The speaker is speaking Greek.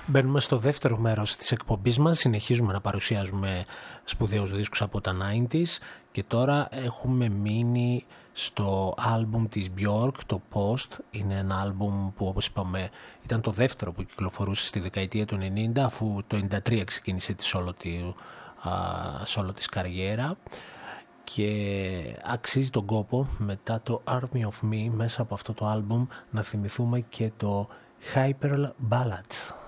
Μπαίνουμε στο δεύτερο μέρος της εκπομπής μας. Συνεχίζουμε να παρουσιάζουμε σπουδαίους δίσκους από τα 90s και τώρα έχουμε μείνει στο άλμπουμ της Björk, το Post. Είναι ένα άλμπουμ που, όπως είπαμε, ήταν το δεύτερο που κυκλοφορούσε στη δεκαετία του 90, αφού το 93 ξεκίνησε τη σόλο της καριέρα, και αξίζει τον κόπο μετά το Army of Me, μέσα από αυτό το άλμπουμ, να θυμηθούμε και το Hyper Ballad.